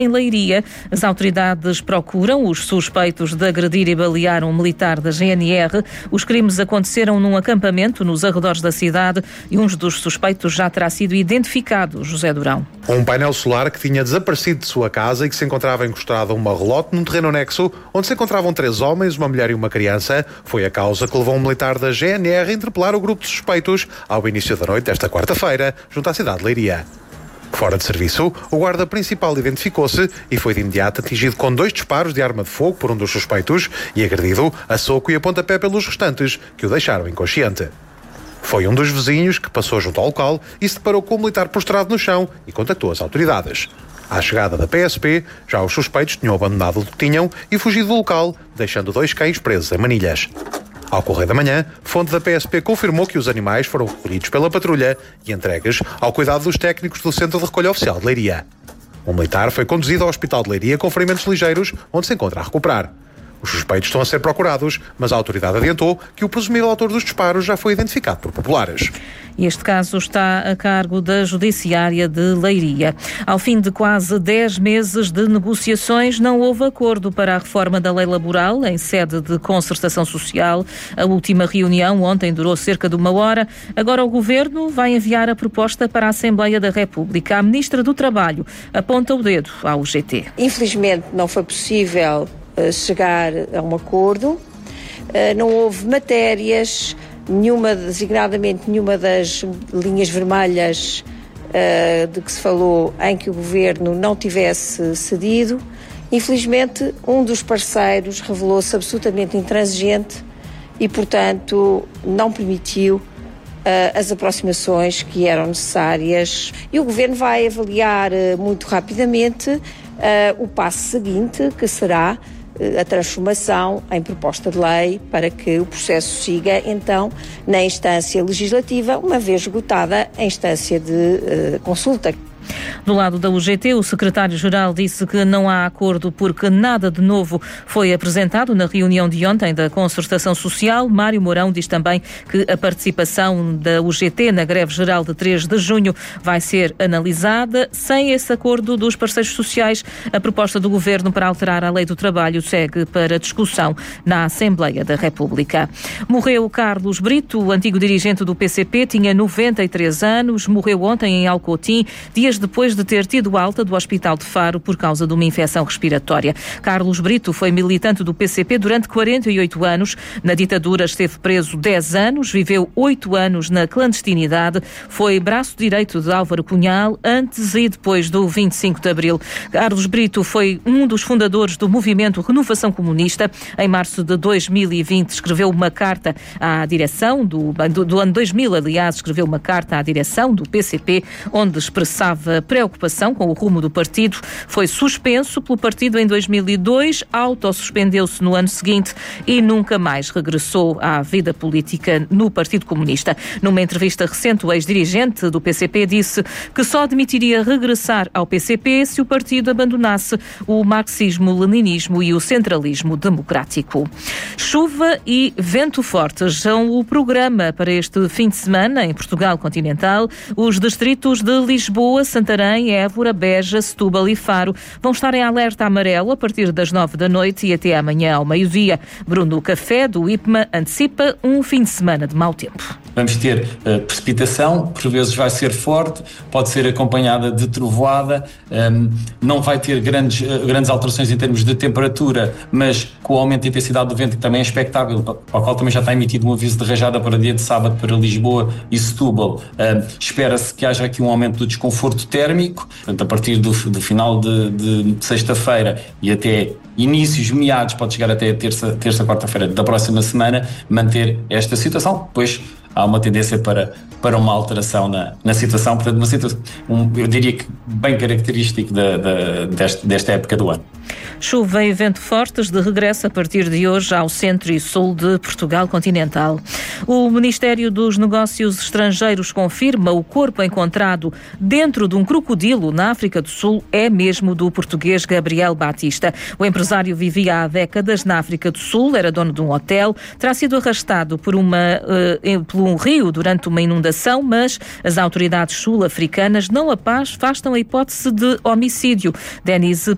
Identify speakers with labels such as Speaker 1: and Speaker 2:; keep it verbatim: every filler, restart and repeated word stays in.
Speaker 1: Em Leiria, as autoridades procuram os suspeitos de agredir e balear um militar da G N R. Os crimes aconteceram num acampamento nos arredores da cidade e um dos suspeitos já terá sido identificado, José Durão.
Speaker 2: Um painel solar que tinha desaparecido de sua casa e que se encontrava encostado a uma relote num terreno anexo, onde se encontravam três homens, uma mulher e uma criança, foi a causa que levou um militar da G N R a interpelar o grupo de suspeitos ao início da noite desta quarta-feira, junto à cidade de Leiria. Fora de serviço, o guarda principal identificou-se e foi de imediato atingido com dois disparos de arma de fogo por um dos suspeitos e agredido a soco e a pontapé pelos restantes, que o deixaram inconsciente. Foi um dos vizinhos que passou junto ao local e se deparou com o militar prostrado no chão e contactou as autoridades. À chegada da P S P, já os suspeitos tinham abandonado o que tinham e fugido do local, deixando dois cães presos em manilhas. Ao correr da manhã, fonte da P S P confirmou que os animais foram recolhidos pela patrulha e entregues ao cuidado dos técnicos do Centro de Recolha Oficial de Leiria. O militar foi conduzido ao Hospital de Leiria com ferimentos ligeiros, onde se encontra a recuperar. Os suspeitos estão a ser procurados, mas a autoridade adiantou que o presumível autor dos disparos já foi identificado por populares.
Speaker 1: Este caso está a cargo da Judiciária de Leiria. Ao fim de quase dez meses de negociações, não houve acordo para a reforma da lei laboral em sede de concertação social. A última reunião ontem durou cerca de uma hora. Agora o Governo vai enviar a proposta para a Assembleia da República. A Ministra do Trabalho aponta o dedo à U G T.
Speaker 3: Infelizmente não foi possível chegar a um acordo, não houve matérias, nenhuma, designadamente nenhuma das linhas vermelhas de que se falou em que o Governo não tivesse cedido. Infelizmente, um dos parceiros revelou-se absolutamente intransigente e, portanto, não permitiu as aproximações que eram necessárias. E o Governo vai avaliar muito rapidamente o passo seguinte, que será a transformação em proposta de lei para que o processo siga, então, na instância legislativa, uma vez esgotada a instância de uh, consulta.
Speaker 1: Do lado da U G T, o secretário-geral disse que não há acordo porque nada de novo foi apresentado na reunião de ontem da Concertação Social. Mário Mourão diz também que a participação da U G T na greve geral de três de junho vai ser analisada. Sem esse acordo dos parceiros sociais, a proposta do Governo para alterar a lei do trabalho segue para discussão na Assembleia da República. Morreu Carlos Brito, o antigo dirigente do P C P, tinha noventa e três anos, morreu ontem em Alcotim, dias depois de ter tido alta do Hospital de Faro por causa de uma infecção respiratória. Carlos Brito foi militante do P C P durante quarenta e oito anos. Na ditadura esteve preso dez anos, viveu oito anos na clandestinidade, foi braço direito de Álvaro Cunhal antes e depois do vinte e cinco de abril. Carlos Brito foi um dos fundadores do movimento Renovação Comunista. Em março de dois mil e vinte escreveu uma carta à direção do, do, do ano dois mil, aliás, escreveu uma carta à direção do P C P, onde expressava preocupação com o rumo do partido. Foi suspenso pelo partido em dois mil e dois, autossuspendeu-se no ano seguinte e nunca mais regressou à vida política no Partido Comunista. Numa entrevista recente, o ex-dirigente do P C P disse que só admitiria regressar ao P C P se o partido abandonasse o marxismo-leninismo e o centralismo democrático. Chuva e vento forte são o programa para este fim de semana em Portugal continental. Os distritos de Lisboa, Santarém, Évora, Beja, Setúbal e Faro vão estar em alerta amarelo a partir das nove da noite e até amanhã ao meio-dia. Bruno Café, do I P M A, antecipa um fim de semana de mau tempo.
Speaker 4: Vamos ter uh, precipitação, por vezes vai ser forte, pode ser acompanhada de trovoada, um, não vai ter grandes, uh, grandes alterações em termos de temperatura, mas com o aumento da intensidade do vento, que também é expectável, ao qual também já está emitido um aviso de rajada para dia de sábado para Lisboa e Setúbal. Uh, espera-se que haja aqui um aumento do desconforto térmico, portanto, a partir do, do final de, de sexta-feira e até inícios, meados, pode chegar até terça, terça quarta-feira da próxima semana, manter esta situação, depois há uma tendência para, para uma alteração na, na situação, portanto, uma situação, um, eu diria que bem característico da, da, desta, desta época do ano.
Speaker 1: Chuva e vento fortes de regresso a partir de hoje ao centro e sul de Portugal continental. O Ministério dos Negócios Estrangeiros confirma o corpo encontrado dentro de um crocodilo na África do Sul é mesmo do português Gabriel Batista. O empresário vivia há décadas na África do Sul, era dono de um hotel, terá sido arrastado por, uma, uh, por um rio durante uma inundação, mas as autoridades sul-africanas não afastam a hipótese de homicídio. Denise